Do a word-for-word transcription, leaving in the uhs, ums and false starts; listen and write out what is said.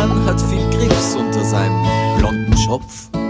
Mann hat viel Grips unter seinem blonden Schopf.